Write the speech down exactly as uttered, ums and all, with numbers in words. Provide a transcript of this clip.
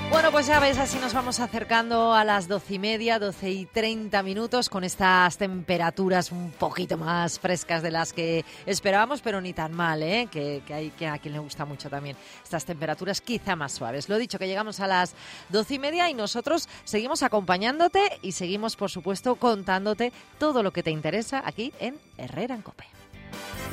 Bueno, pues ya ves, así nos vamos acercando a las doce y media, doce y treinta minutos, con estas temperaturas un poquito más frescas de las que esperábamos, pero ni tan mal, ¿eh? Que, que hay que a quien le gusta mucho también estas temperaturas quizá más suaves. Lo dicho, que llegamos a las doce y media y nosotros seguimos acompañándote y seguimos, por supuesto, contándote todo lo que te interesa aquí en Herrera en COPE.